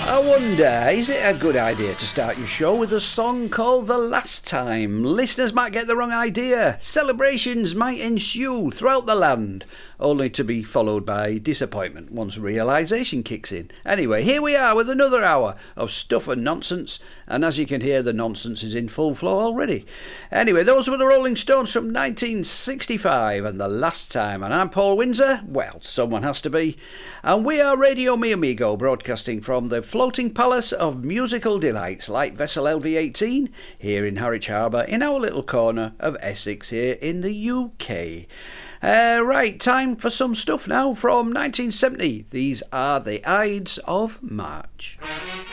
I wonder, is it a good idea to start your show with a song called The Last Time? Listeners might get the wrong idea. Celebrations might ensue throughout the land, only to be followed by disappointment once realisation kicks in. Anyway, here we are with another hour of stuff and nonsense, and as you can hear, the nonsense is in full flow already. Anyway, those were the Rolling Stones from 1965 and The Last Time, and I'm Paul Windsor. Well, someone has to be. And we are Radio Mi Amigo, broadcasting from the floating palace of musical delights, Light Vessel LV18, here in Harwich Harbour, in our little corner of Essex here in the UK. Right, time for some stuff now from 1970. These are the Ides of March.